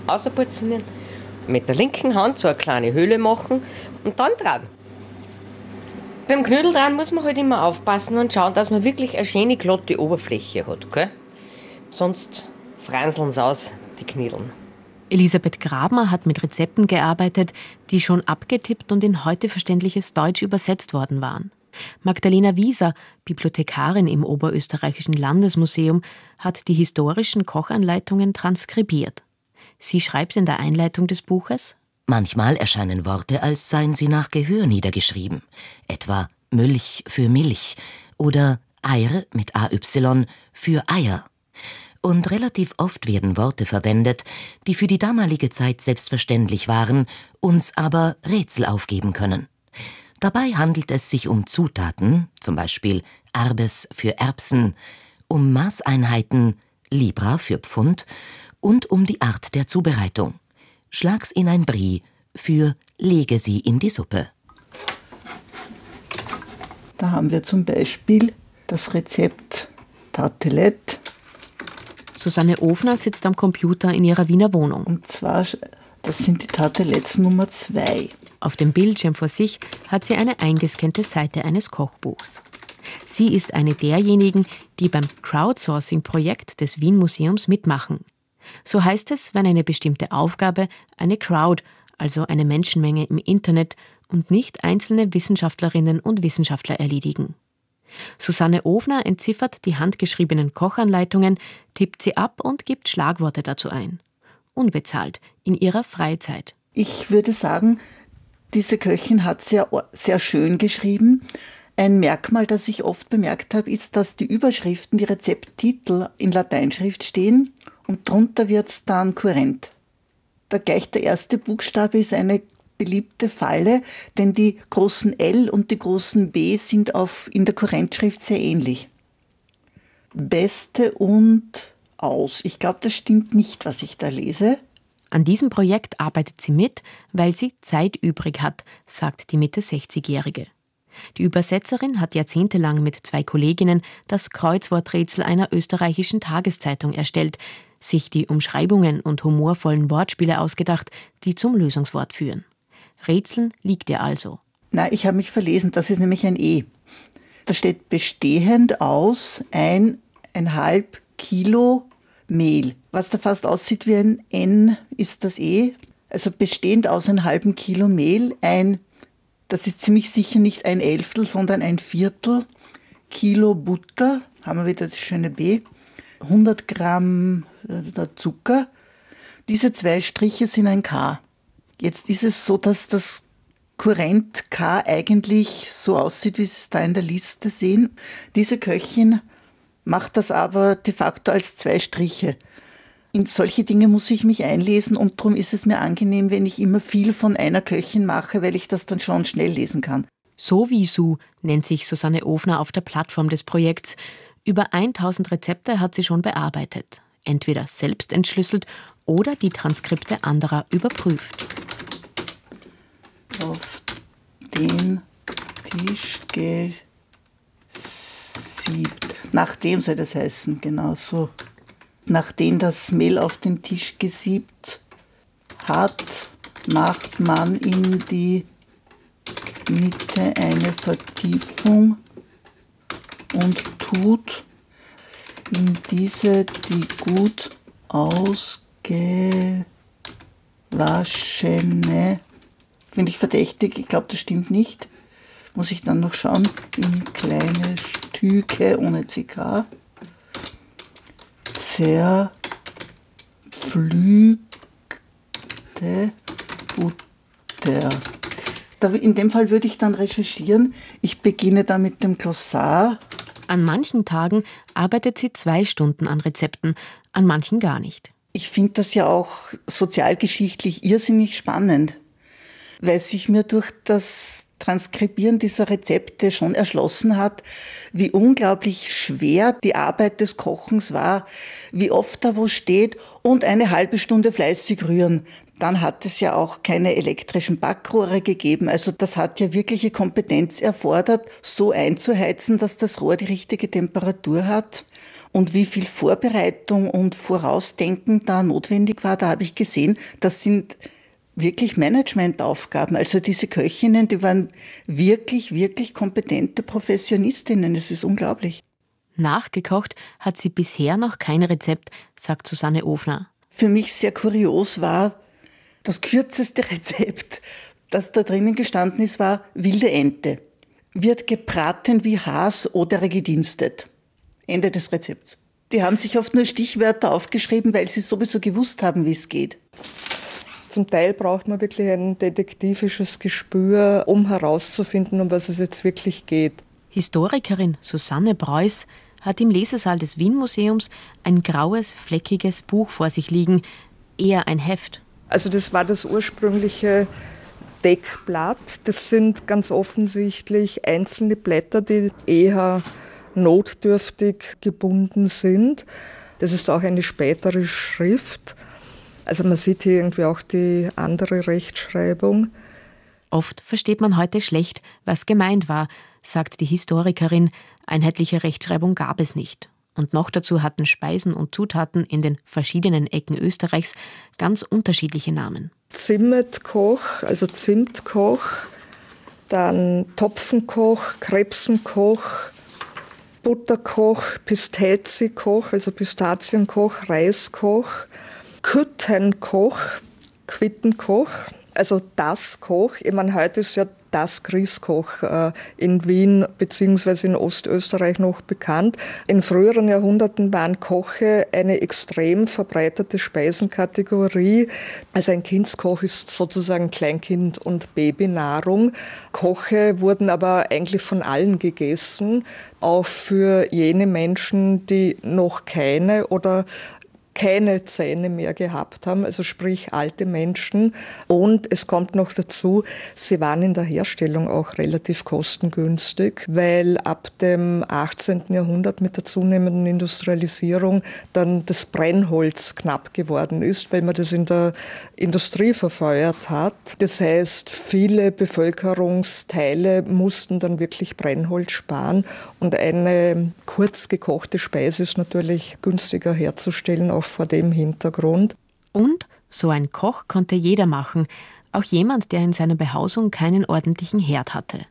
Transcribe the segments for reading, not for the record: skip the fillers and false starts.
außerportionieren, mit der linken Hand so eine kleine Höhle machen und dann drehen. Beim Knödeldrehen muss man halt immer aufpassen und schauen, dass man wirklich eine schöne, glatte Oberfläche hat. Gell? Sonst franseln sie aus, die Knödeln. Elisabeth Grabner hat mit Rezepten gearbeitet, die schon abgetippt und in heute verständliches Deutsch übersetzt worden waren. Magdalena Wieser, Bibliothekarin im Oberösterreichischen Landesmuseum, hat die historischen Kochanleitungen transkribiert. Sie schreibt in der Einleitung des Buches: Manchmal erscheinen Worte, als seien sie nach Gehör niedergeschrieben, etwa Milch für Milch oder Eir mit AY für Eier. Und relativ oft werden Worte verwendet, die für die damalige Zeit selbstverständlich waren, uns aber Rätsel aufgeben können. Dabei handelt es sich um Zutaten, zum Beispiel Arbes für Erbsen, um Maßeinheiten, Libra für Pfund und um die Art der Zubereitung. Schlag's in ein Brie für lege sie in die Suppe. Da haben wir zum Beispiel das Rezept Tartelett. Susanne Ofner sitzt am Computer in ihrer Wiener Wohnung. Und zwar, das sind die Tarteletts Nummer 2. Auf dem Bildschirm vor sich hat sie eine eingescannte Seite eines Kochbuchs. Sie ist eine derjenigen, die beim Crowdsourcing-Projekt des Wien-Museums mitmachen. So heißt es, wenn eine bestimmte Aufgabe eine Crowd, also eine Menschenmenge im Internet, und nicht einzelne Wissenschaftlerinnen und Wissenschaftler erledigen. Susanne Ofner entziffert die handgeschriebenen Kochanleitungen, tippt sie ab und gibt Schlagworte dazu ein. Unbezahlt, in ihrer Freizeit. Ich würde sagen, diese Köchin hat sehr schön geschrieben. Ein Merkmal, das ich oft bemerkt habe, ist, dass die Überschriften, die Rezepttitel in Lateinschrift stehen und drunter wird es dann kurrent. Gleich der erste Buchstabe ist eine beliebte Falle, denn die großen L und die großen B sind in der Kurrentschrift sehr ähnlich. Beste und aus. Ich glaube, das stimmt nicht, was ich da lese. An diesem Projekt arbeitet sie mit, weil sie Zeit übrig hat, sagt die Mitte-60-Jährige. Die Übersetzerin hat jahrzehntelang mit 2 Kolleginnen das Kreuzworträtsel einer österreichischen Tageszeitung erstellt, sich die Umschreibungen und humorvollen Wortspiele ausgedacht, die zum Lösungswort führen. Rätseln liegt ihr also. Nein, ich habe mich verlesen, das ist nämlich ein E. Da steht bestehend aus 1,5 Kilo Mehl. Was da fast aussieht wie ein N, ist das E. Also bestehend aus 1,5 Kilo Mehl, das ist ziemlich sicher nicht 1/11, sondern 1/4 Kilo Butter, haben wir wieder das schöne B, 100 Gramm Zucker. Diese 2 Striche sind ein K. Jetzt ist es so, dass das Kurrent K eigentlich so aussieht, wie Sie es da in der Liste sehen. Diese Köchin macht das aber de facto als 2 Striche. In solche Dinge muss ich mich einlesen und darum ist es mir angenehm, wenn ich immer viel von einer Köchin mache, weil ich das dann schon schnell lesen kann. Sowieso nennt sich Susanne Ofner auf der Plattform des Projekts. Über 1000 Rezepte hat sie schon bearbeitet. Entweder selbst entschlüsselt oder die Transkripte anderer überprüft. Auf den Tisch gesiebt. Nachdem soll das heißen, genau so. Nachdem das Mehl auf den Tisch gesiebt hat, macht man in die Mitte eine Vertiefung und tut in diese die gut ausgewaschene, finde ich verdächtig, ich glaube, das stimmt nicht, muss ich dann noch schauen, in kleine Stücke ohne CK, zerpflügte Butter. In dem Fall würde ich dann recherchieren. Ich beginne da mit dem Glossar. An manchen Tagen arbeitet sie 2 Stunden an Rezepten, an manchen gar nicht. Ich finde das ja auch sozialgeschichtlich irrsinnig spannend, weil sich mir durch das Transkribieren dieser Rezepte schon erschlossen hat, wie unglaublich schwer die Arbeit des Kochens war, wie oft da wo steht und eine halbe Stunde fleißig rühren. Dann hat es ja auch keine elektrischen Backrohre gegeben. Also das hat ja wirkliche Kompetenz erfordert, so einzuheizen, dass das Rohr die richtige Temperatur hat. und wie viel Vorbereitung und Vorausdenken da notwendig war, da habe ich gesehen, das sind wirklich Managementaufgaben. Also diese Köchinnen, die waren wirklich, wirklich kompetente Professionistinnen. Es ist unglaublich. Nachgekocht hat sie bisher noch kein Rezept, sagt Susanne Ofner. Für mich sehr kurios war, das kürzeste Rezept, das da drinnen gestanden ist, war wilde Ente. Wird gebraten wie Has oder gedienstet. Ende des Rezepts. Die haben sich oft nur Stichwörter aufgeschrieben, weil sie sowieso gewusst haben, wie es geht. Zum Teil braucht man wirklich ein detektivisches Gespür, um herauszufinden, um was es jetzt wirklich geht. Historikerin Susanne Breuß hat im Lesesaal des Wien-Museums ein graues, fleckiges Buch vor sich liegen, eher ein Heft. Also das war das ursprüngliche Deckblatt. Das sind ganz offensichtlich einzelne Blätter, die eher notdürftig gebunden sind. Das ist auch eine spätere Schrift. Also man sieht hier irgendwie auch die andere Rechtschreibung. Oft versteht man heute schlecht, was gemeint war, sagt die Historikerin. Einheitliche Rechtschreibung gab es nicht. Und noch dazu hatten Speisen und Zutaten in den verschiedenen Ecken Österreichs ganz unterschiedliche Namen. Zimmetkoch, also Zimtkoch, dann Topfenkoch, Krebsenkoch, Butterkoch, Pistazikoch, also Pistazienkoch, Reiskoch, Küttenkoch, Quittenkoch, also das Koch. Ich meine, heute ist ja das Grießkoch in Wien bzw. in Ostösterreich noch bekannt. In früheren Jahrhunderten waren Koche eine extrem verbreitete Speisenkategorie. Also ein Kindskoch ist sozusagen Kleinkind- und Babynahrung. Koche wurden aber eigentlich von allen gegessen, auch für jene Menschen, die noch keine oder keine Zähne mehr gehabt haben, also sprich alte Menschen. Und es kommt noch dazu, sie waren in der Herstellung auch relativ kostengünstig, weil ab dem 18. Jahrhundert mit der zunehmenden Industrialisierung dann das Brennholz knapp geworden ist, weil man das in der Industrie verfeuert hat. Das heißt, viele Bevölkerungsteile mussten dann wirklich Brennholz sparen und eine kurz gekochte Speise ist natürlich günstiger herzustellen, auch vor dem Hintergrund. Und so ein Koch konnte jeder machen, auch jemand, der in seiner Behausung keinen ordentlichen Herd hatte.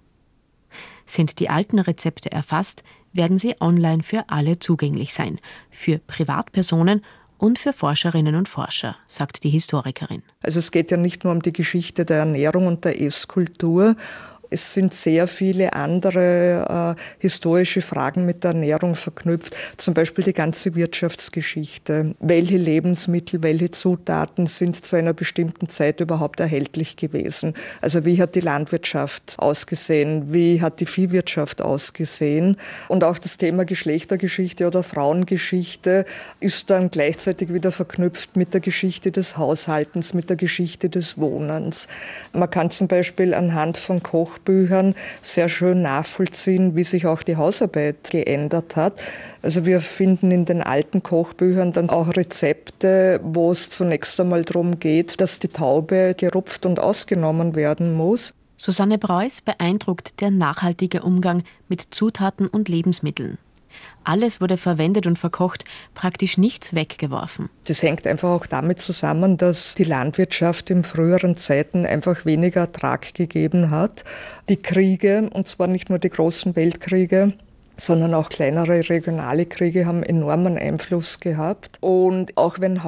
Sind die alten Rezepte erfasst, werden sie online für alle zugänglich sein, für Privatpersonen und für Forscherinnen und Forscher, sagt die Historikerin. Also es geht ja nicht nur um die Geschichte der Ernährung und der Esskultur. Es sind sehr viele andere historische Fragen mit der Ernährung verknüpft, zum Beispiel die ganze Wirtschaftsgeschichte. Welche Lebensmittel, welche Zutaten sind zu einer bestimmten Zeit überhaupt erhältlich gewesen? Also wie hat die Landwirtschaft ausgesehen? Wie hat die Viehwirtschaft ausgesehen? Und auch das Thema Geschlechtergeschichte oder Frauengeschichte ist dann gleichzeitig wieder verknüpft mit der Geschichte des Haushaltens, mit der Geschichte des Wohnens. Man kann zum Beispiel anhand von Kochbüchern sehr schön nachvollziehen, wie sich auch die Hausarbeit geändert hat. Also wir finden in den alten Kochbüchern dann auch Rezepte, wo es zunächst einmal darum geht, dass die Taube gerupft und ausgenommen werden muss. Susanne Breuß beeindruckt der nachhaltige Umgang mit Zutaten und Lebensmitteln. Alles wurde verwendet und verkocht, praktisch nichts weggeworfen. Das hängt einfach auch damit zusammen, dass die Landwirtschaft in früheren Zeiten einfach weniger Ertrag gegeben hat. Die Kriege, und zwar nicht nur die großen Weltkriege, sondern auch kleinere regionale Kriege haben enormen Einfluss gehabt. Und auch wenn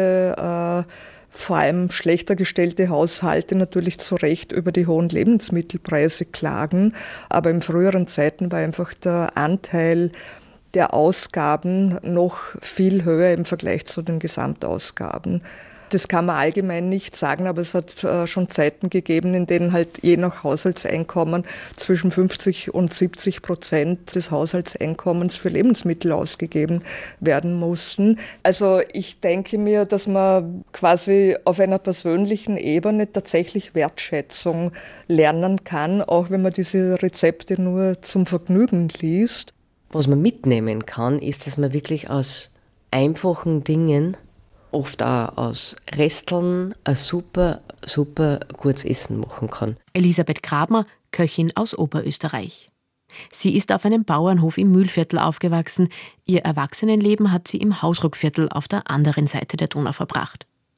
heute vor allem schlechter gestellte Haushalte natürlich zu Recht über die hohen Lebensmittelpreise klagen, aber in früheren Zeiten war einfach der Anteil der Ausgaben noch viel höher im Vergleich zu den Gesamtausgaben. Das kann man allgemein nicht sagen, aber es hat schon Zeiten gegeben, in denen halt je nach Haushaltseinkommen zwischen 50% und 70% des Haushaltseinkommens für Lebensmittel ausgegeben werden mussten. Also ich denke mir, dass man quasi auf einer persönlichen Ebene tatsächlich Wertschätzung lernen kann, auch wenn man diese Rezepte nur zum Vergnügen liest. Was man mitnehmen kann, ist, dass man wirklich aus einfachen Dingen, oft auch aus Resteln, ein super, super gutes Essen machen kann. Elisabeth Grabner, Köchin aus Oberösterreich. Sie ist auf einem Bauernhof im Mühlviertel aufgewachsen. Ihr Erwachsenenleben hat sie im Hausruckviertel auf der anderen Seite der Donau verbracht.